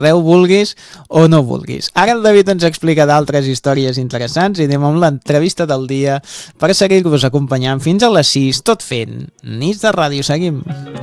Déu vulguis o no vulguis. Ara el David ens explica d'altres històries interessants i anem amb l'entrevista del dia per seguir-vos acompanyant fins a les 6, tot fent Nits de Ràdio. Seguim.